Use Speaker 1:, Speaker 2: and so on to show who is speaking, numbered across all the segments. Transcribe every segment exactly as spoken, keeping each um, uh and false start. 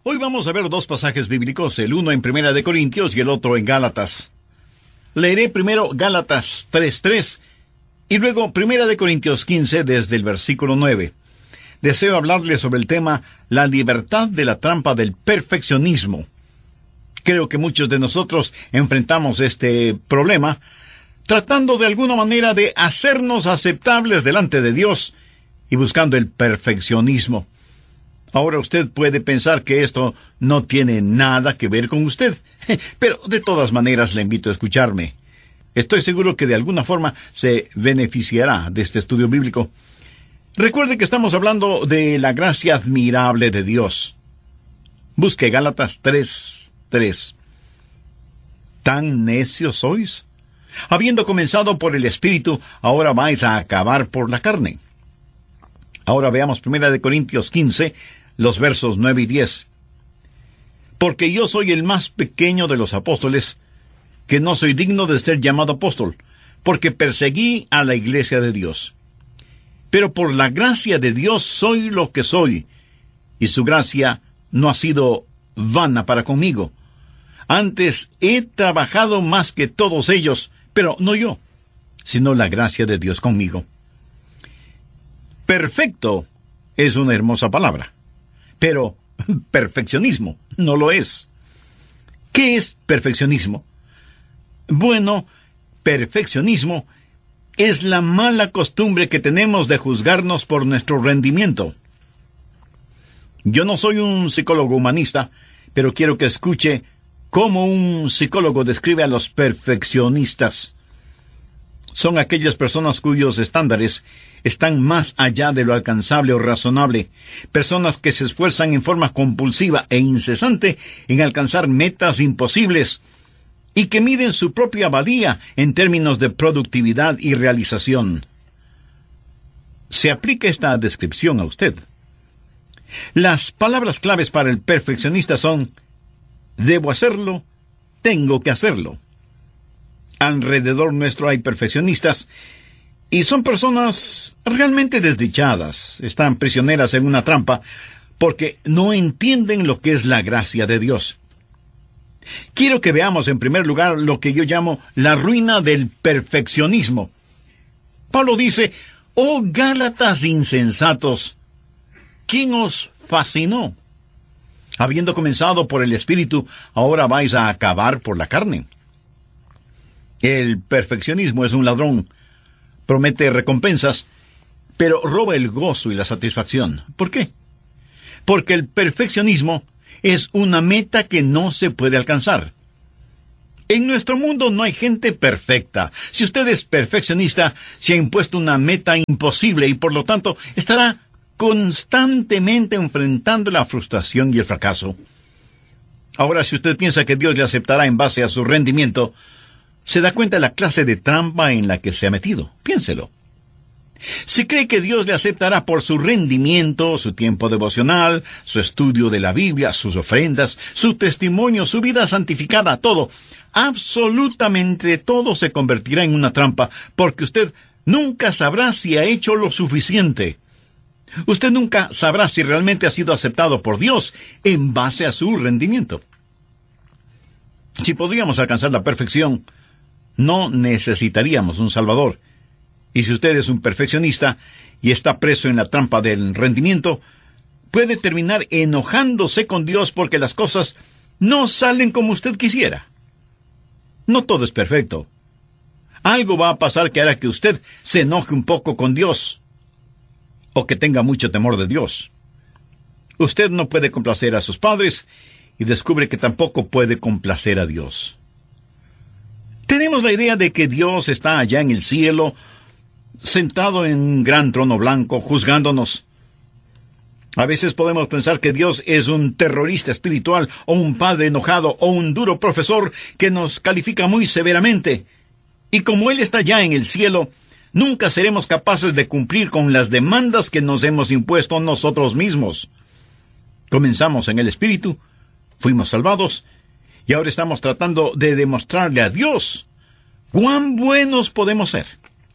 Speaker 1: Hoy vamos a ver dos pasajes bíblicos, el uno en Primera de Corintios y el otro en Gálatas. Leeré primero Gálatas tres tres y luego Primera de Corintios quince desde el versículo nueve. Deseo hablarles sobre el tema la libertad de la trampa del perfeccionismo. Creo que muchos de nosotros enfrentamos este problema tratando de alguna manera de hacernos aceptables delante de Dios y buscando el perfeccionismo. Ahora usted puede pensar que esto no tiene nada que ver con usted, pero de todas maneras le invito a escucharme. Estoy seguro que de alguna forma se beneficiará de este estudio bíblico. Recuerde que estamos hablando de la gracia admirable de Dios. Busque Gálatas tres tres. ¿Tan necios sois? Habiendo comenzado por el Espíritu, ahora vais a acabar por la carne. Ahora veamos Primera de Corintios quince, los versos nueve y diez. Porque yo soy el más pequeño de los apóstoles, que no soy digno de ser llamado apóstol, porque perseguí a la iglesia de Dios. Pero por la gracia de Dios soy lo que soy, y su gracia no ha sido vana para conmigo. Antes he trabajado más que todos ellos, pero no yo, sino la gracia de Dios conmigo. Perfecto es una hermosa palabra, pero perfeccionismo no lo es. ¿Qué es perfeccionismo? Bueno, perfeccionismo es la mala costumbre que tenemos de juzgarnos por nuestro rendimiento. Yo no soy un psicólogo humanista, pero quiero que escuche cómo un psicólogo describe a los perfeccionistas. Son aquellas personas cuyos estándares están más allá de lo alcanzable o razonable, personas que se esfuerzan en forma compulsiva e incesante en alcanzar metas imposibles y que miden su propia valía en términos de productividad y realización. ¿Se aplica esta descripción a usted? Las palabras claves para el perfeccionista son: debo hacerlo, tengo que hacerlo. Alrededor nuestro hay perfeccionistas, y son personas realmente desdichadas. Están prisioneras en una trampa, porque no entienden lo que es la gracia de Dios. Quiero que veamos en primer lugar lo que yo llamo la ruina del perfeccionismo. Pablo dice: «Oh Gálatas insensatos, ¿quién os fascinó? Habiendo comenzado por el Espíritu, ahora vais a acabar por la carne». El perfeccionismo es un ladrón. Promete recompensas, pero roba el gozo y la satisfacción. ¿Por qué? Porque el perfeccionismo es una meta que no se puede alcanzar. En nuestro mundo no hay gente perfecta. Si usted es perfeccionista, se ha impuesto una meta imposible y por lo tanto estará constantemente enfrentando la frustración y el fracaso. Ahora, si usted piensa que Dios le aceptará en base a su rendimiento, se da cuenta de la clase de trampa en la que se ha metido. Piénselo. Si cree que Dios le aceptará por su rendimiento, su tiempo devocional, su estudio de la Biblia, sus ofrendas, su testimonio, su vida santificada, todo, absolutamente todo se convertirá en una trampa, porque usted nunca sabrá si ha hecho lo suficiente. Usted nunca sabrá si realmente ha sido aceptado por Dios en base a su rendimiento. Si podríamos alcanzar la perfección, no necesitaríamos un Salvador. Y si usted es un perfeccionista y está preso en la trampa del rendimiento, puede terminar enojándose con Dios porque las cosas no salen como usted quisiera. No todo es perfecto. Algo va a pasar que hará que usted se enoje un poco con Dios, o que tenga mucho temor de Dios. Usted no puede complacer a sus padres y descubre que tampoco puede complacer a Dios. Tenemos la idea de que Dios está allá en el cielo, sentado en un gran trono blanco, juzgándonos. A veces podemos pensar que Dios es un terrorista espiritual, o un padre enojado, o un duro profesor que nos califica muy severamente. Y como Él está allá en el cielo, nunca seremos capaces de cumplir con las demandas que nos hemos impuesto nosotros mismos. Comenzamos en el Espíritu, fuimos salvados, y ahora estamos tratando de demostrarle a Dios cuán buenos podemos ser.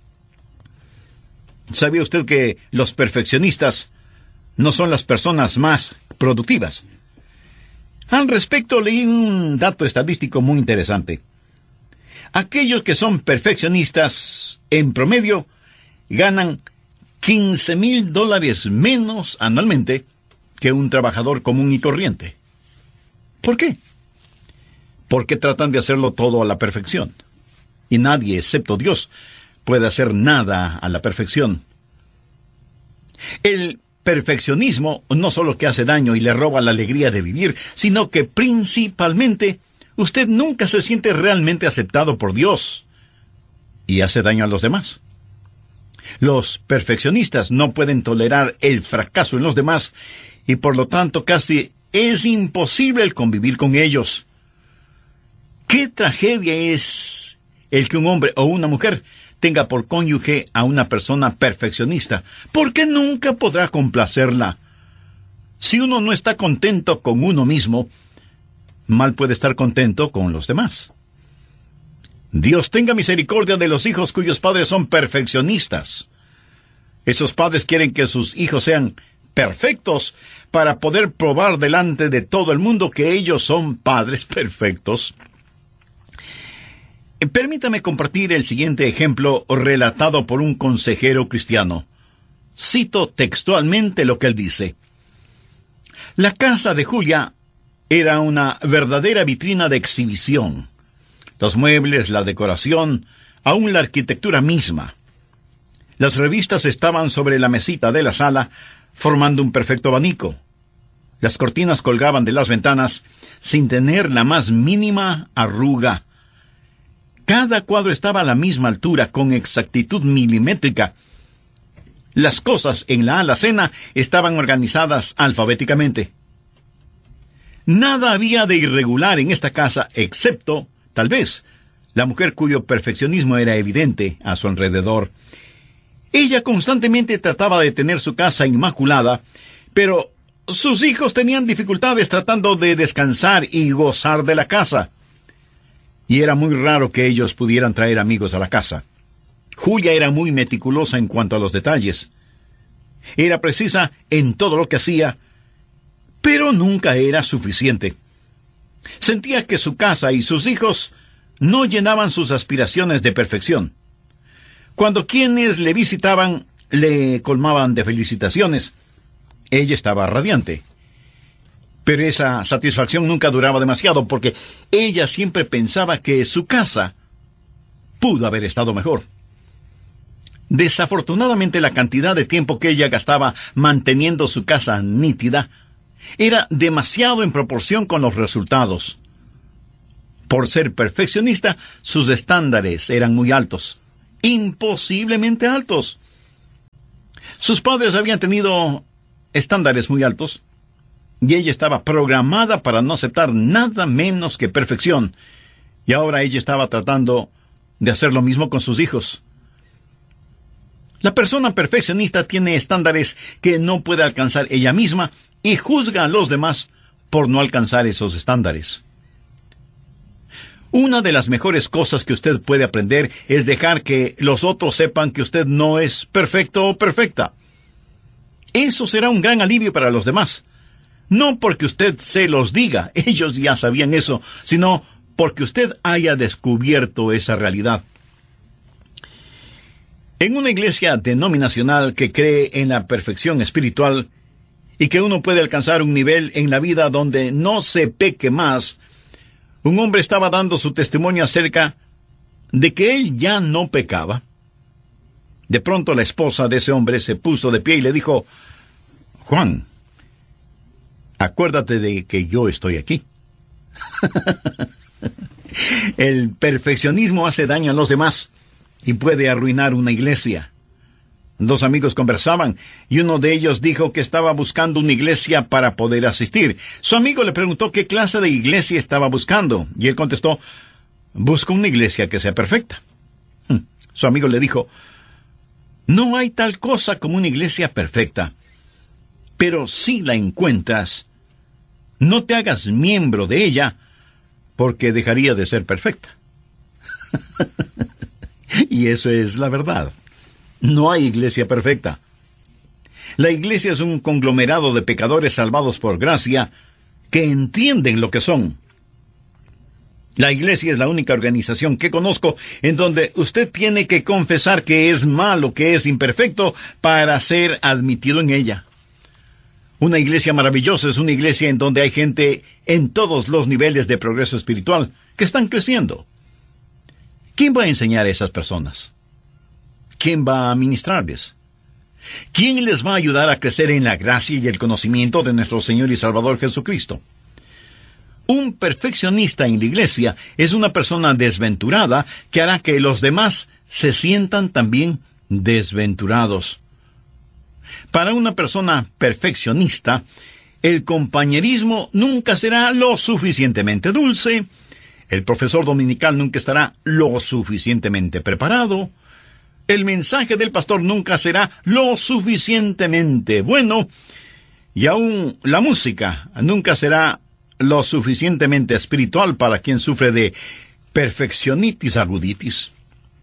Speaker 1: ¿Sabía usted que los perfeccionistas no son las personas más productivas? Al respecto, leí un dato estadístico muy interesante. Aquellos que son perfeccionistas, en promedio, ganan quince mil dólares menos anualmente que un trabajador común y corriente. ¿Por qué? Porque tratan de hacerlo todo a la perfección. Y nadie, excepto Dios, puede hacer nada a la perfección. El perfeccionismo no solo que hace daño y le roba la alegría de vivir, sino que principalmente usted nunca se siente realmente aceptado por Dios y hace daño a los demás. Los perfeccionistas no pueden tolerar el fracaso en los demás y por lo tanto casi es imposible el convivir con ellos. ¿Qué tragedia es el que un hombre o una mujer tenga por cónyuge a una persona perfeccionista? Porque nunca podrá complacerla. Si uno no está contento con uno mismo, mal puede estar contento con los demás. Dios tenga misericordia de los hijos cuyos padres son perfeccionistas. Esos padres quieren que sus hijos sean perfectos para poder probar delante de todo el mundo que ellos son padres perfectos. Permítame compartir el siguiente ejemplo relatado por un consejero cristiano. Cito textualmente lo que él dice. La casa de Julia era una verdadera vitrina de exhibición. Los muebles, la decoración, aún la arquitectura misma. Las revistas estaban sobre la mesita de la sala, formando un perfecto abanico. Las cortinas colgaban de las ventanas sin tener la más mínima arruga. Cada cuadro estaba a la misma altura, con exactitud milimétrica. Las cosas en la alacena estaban organizadas alfabéticamente. Nada había de irregular en esta casa, excepto, tal vez, la mujer cuyo perfeccionismo era evidente a su alrededor. Ella constantemente trataba de tener su casa inmaculada, pero sus hijos tenían dificultades tratando de descansar y gozar de la casa. Y era muy raro que ellos pudieran traer amigos a la casa. Julia era muy meticulosa en cuanto a los detalles. Era precisa en todo lo que hacía, pero nunca era suficiente. Sentía que su casa y sus hijos no llenaban sus aspiraciones de perfección. Cuando quienes le visitaban le colmaban de felicitaciones, ella estaba radiante. Pero esa satisfacción nunca duraba demasiado, porque ella siempre pensaba que su casa pudo haber estado mejor. Desafortunadamente, la cantidad de tiempo que ella gastaba manteniendo su casa nítida era demasiado en proporción con los resultados. Por ser perfeccionista, sus estándares eran muy altos, imposiblemente altos. Sus padres habían tenido estándares muy altos, y ella estaba programada para no aceptar nada menos que perfección, y ahora ella estaba tratando de hacer lo mismo con sus hijos. La persona perfeccionista tiene estándares que no puede alcanzar ella misma y juzga a los demás por no alcanzar esos estándares. Una de las mejores cosas que usted puede aprender es dejar que los otros sepan que usted no es perfecto o perfecta. Eso será un gran alivio para los demás. No porque usted se los diga, ellos ya sabían eso, sino porque usted haya descubierto esa realidad. En una iglesia denominacional que cree en la perfección espiritual y que uno puede alcanzar un nivel en la vida donde no se peque más, un hombre estaba dando su testimonio acerca de que él ya no pecaba. De pronto la esposa de ese hombre se puso de pie y le dijo: Juan, acuérdate de que yo estoy aquí. El perfeccionismo hace daño a los demás y puede arruinar una iglesia. Dos amigos conversaban y uno de ellos dijo que estaba buscando una iglesia para poder asistir. Su amigo le preguntó qué clase de iglesia estaba buscando y él contestó: busco una iglesia que sea perfecta. Su amigo le dijo: no hay tal cosa como una iglesia perfecta, pero si la encuentras, no te hagas miembro de ella, porque dejaría de ser perfecta. Y eso es la verdad. No hay iglesia perfecta. La iglesia es un conglomerado de pecadores salvados por gracia que entienden lo que son. La iglesia es la única organización que conozco en donde usted tiene que confesar que es malo, que es imperfecto, para ser admitido en ella. Una iglesia maravillosa es una iglesia en donde hay gente en todos los niveles de progreso espiritual que están creciendo. ¿Quién va a enseñar a esas personas? ¿Quién va a ministrarles? ¿Quién les va a ayudar a crecer en la gracia y el conocimiento de nuestro Señor y Salvador Jesucristo? Un perfeccionista en la iglesia es una persona desventurada que hará que los demás se sientan también desventurados. Para una persona perfeccionista, el compañerismo nunca será lo suficientemente dulce, el profesor dominical nunca estará lo suficientemente preparado, el mensaje del pastor nunca será lo suficientemente bueno, y aún la música nunca será lo suficientemente espiritual para quien sufre de perfeccionitis aguditis.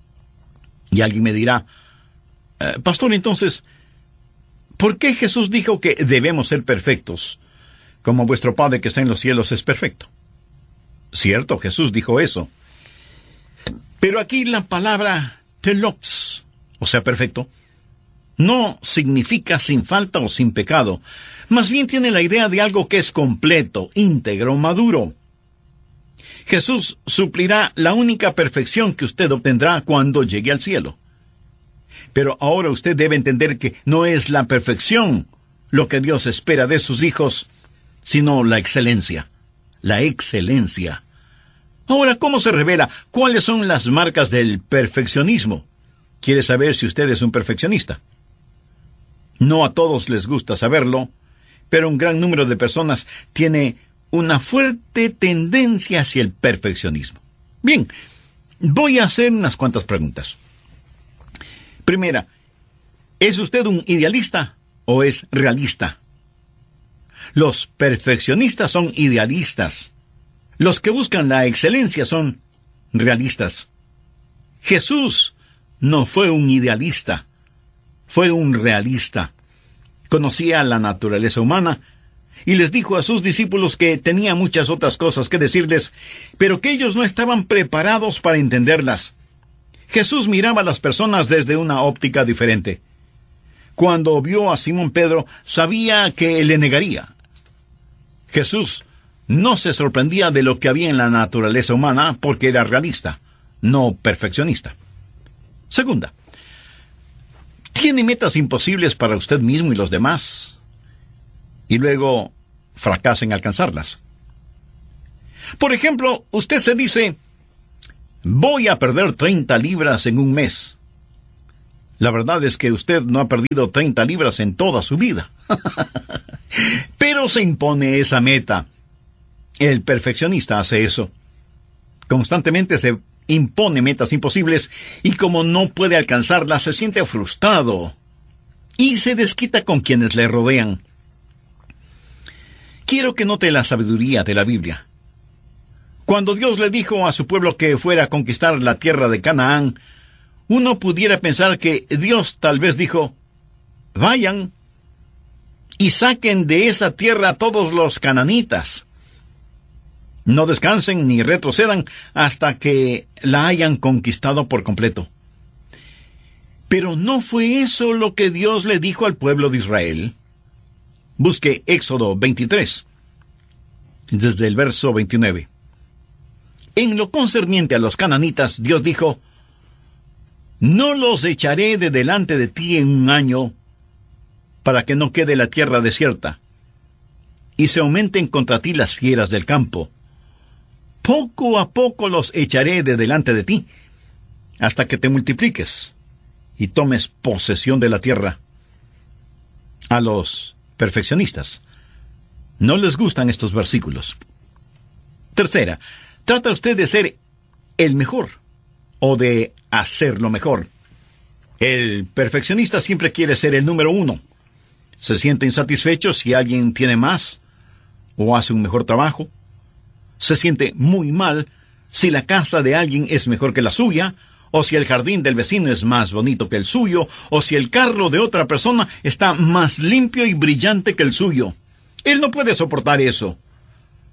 Speaker 1: Y alguien me dirá, eh, pastor, entonces, ¿por qué Jesús dijo que debemos ser perfectos, como vuestro Padre que está en los cielos es perfecto? Cierto, Jesús dijo eso. Pero aquí la palabra telos, o sea, perfecto, no significa sin falta o sin pecado. Más bien tiene la idea de algo que es completo, íntegro, maduro. Jesús suplirá la única perfección que usted obtendrá cuando llegue al cielo. Pero ahora usted debe entender que no es la perfección lo que Dios espera de sus hijos, sino la excelencia. La excelencia. Ahora, ¿cómo se revela? ¿Cuáles son las marcas del perfeccionismo? ¿Quiere saber si usted es un perfeccionista? No a todos les gusta saberlo, pero un gran número de personas tiene una fuerte tendencia hacia el perfeccionismo. Bien, voy a hacer unas cuantas preguntas. Primera, ¿es usted un idealista o es realista? Los perfeccionistas son idealistas. Los que buscan la excelencia son realistas. Jesús no fue un idealista. Fue un realista. Conocía la naturaleza humana y les dijo a sus discípulos que tenía muchas otras cosas que decirles, pero que ellos no estaban preparados para entenderlas. Jesús miraba a las personas desde una óptica diferente. Cuando vio a Simón Pedro, sabía que le negaría. Jesús no se sorprendía de lo que había en la naturaleza humana porque era realista, no perfeccionista. Segunda, ¿tiene metas imposibles para usted mismo y los demás? Y luego fracasa en alcanzarlas. Por ejemplo, usted se dice, voy a perder treinta libras en un mes. La verdad es que usted no ha perdido treinta libras en toda su vida. Pero se impone esa meta. El perfeccionista hace eso. Constantemente se impone metas imposibles y como no puede alcanzarlas se siente frustrado y se desquita con quienes le rodean. Quiero que note la sabiduría de la Biblia. Cuando Dios le dijo a su pueblo que fuera a conquistar la tierra de Canaán, uno pudiera pensar que Dios tal vez dijo, vayan y saquen de esa tierra a todos los cananitas. No descansen ni retrocedan hasta que la hayan conquistado por completo. Pero no fue eso lo que Dios le dijo al pueblo de Israel. Busque Éxodo veintitrés, desde el verso veintinueve. En lo concerniente a los cananitas, Dios dijo, no los echaré de delante de ti en un año, para que no quede la tierra desierta, y se aumenten contra ti las fieras del campo. Poco a poco los echaré de delante de ti, hasta que te multipliques y tomes posesión de la tierra. A los perfeccionistas no les gustan estos versículos. Tercera, trata usted de ser el mejor o de hacer lo mejor. El perfeccionista siempre quiere ser el número uno. Se siente insatisfecho si alguien tiene más o hace un mejor trabajo. Se siente muy mal si la casa de alguien es mejor que la suya, o si el jardín del vecino es más bonito que el suyo, o si el carro de otra persona está más limpio y brillante que el suyo. Él no puede soportar eso.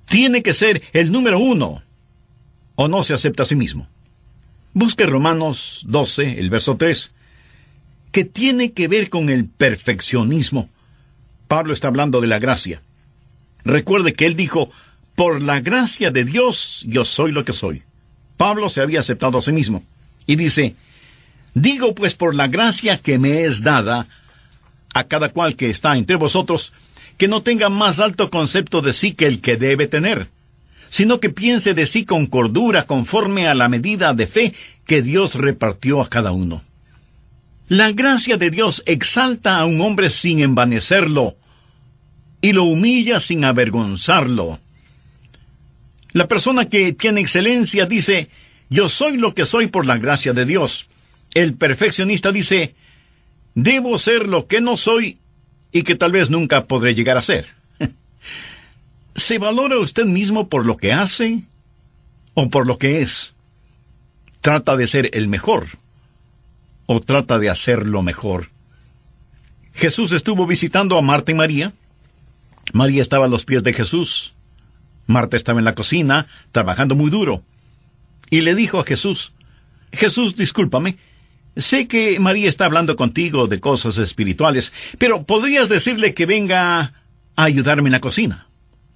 Speaker 1: Tiene que ser el número uno, o no se acepta a sí mismo. Busque Romanos doce, el verso tres, que tiene que ver con el perfeccionismo. Pablo está hablando de la gracia. Recuerde que él dijo, por la gracia de Dios yo soy lo que soy. Pablo se había aceptado a sí mismo. Y dice, digo pues por la gracia que me es dada a cada cual que está entre vosotros, que no tenga más alto concepto de sí que el que debe tener, sino que piense de sí con cordura conforme a la medida de fe que Dios repartió a cada uno. La gracia de Dios exalta a un hombre sin envanecerlo y lo humilla sin avergonzarlo. La persona que tiene excelencia dice, yo soy lo que soy por la gracia de Dios. El perfeccionista dice, debo ser lo que no soy y que tal vez nunca podré llegar a ser. ¿Se valora usted mismo por lo que hace o por lo que es? ¿Trata de ser el mejor o trata de hacer lo mejor? Jesús estuvo visitando a Marta y María. María estaba a los pies de Jesús. Marta estaba en la cocina, trabajando muy duro. Y le dijo a Jesús, Jesús, discúlpame, sé que María está hablando contigo de cosas espirituales, pero ¿podrías decirle que venga a ayudarme en la cocina?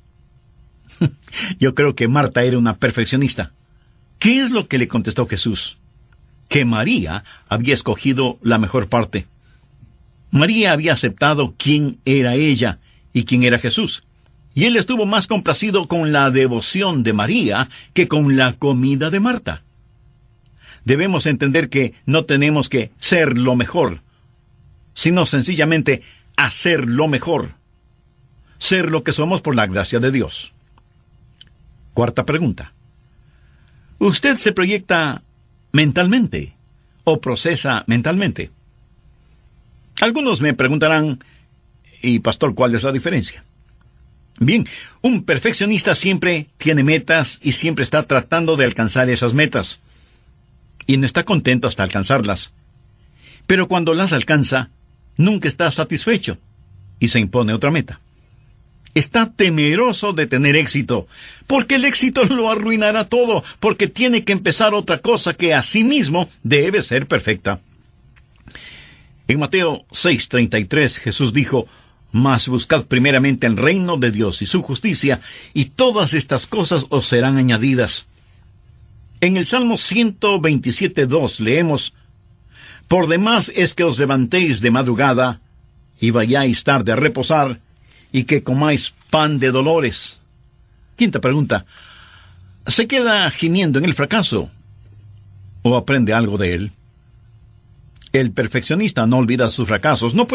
Speaker 1: Yo creo que Marta era una perfeccionista. ¿Qué es lo que le contestó Jesús? Que María había escogido la mejor parte. María había aceptado quién era ella y quién era Jesús. Y él estuvo más complacido con la devoción de María que con la comida de Marta. Debemos entender que no tenemos que ser lo mejor, sino sencillamente hacer lo mejor. Ser lo que somos por la gracia de Dios. Cuarta pregunta. ¿Usted se proyecta mentalmente o procesa mentalmente? Algunos me preguntarán, ¿y pastor, cuál es la diferencia? Bien, un perfeccionista siempre tiene metas y siempre está tratando de alcanzar esas metas. Y no está contento hasta alcanzarlas. Pero cuando las alcanza, nunca está satisfecho y se impone otra meta. Está temeroso de tener éxito, porque el éxito lo arruinará todo, porque tiene que empezar otra cosa que a sí mismo debe ser perfecta. En Mateo seis treinta y tres, Jesús dijo, mas buscad primeramente el reino de Dios y su justicia, y todas estas cosas os serán añadidas. En el Salmo ciento veintisiete, dos leemos, por demás es que os levantéis de madrugada, y vayáis tarde a reposar, y que comáis pan de dolores. Quinta pregunta, ¿se queda gimiendo en el fracaso? ¿O aprende algo de él? El perfeccionista no olvida sus fracasos, no puede